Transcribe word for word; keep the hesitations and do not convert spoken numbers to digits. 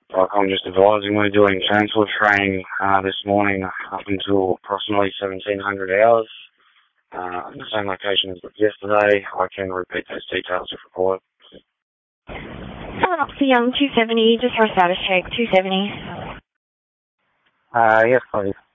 Like I'm just advising we're doing transport training uh, this morning up until approximately seventeen hundred hours. Uh, the same location as yesterday. I can repeat those details if required. Foxy Young two seventy, just for a status check, two seventy. Uh, yes, please.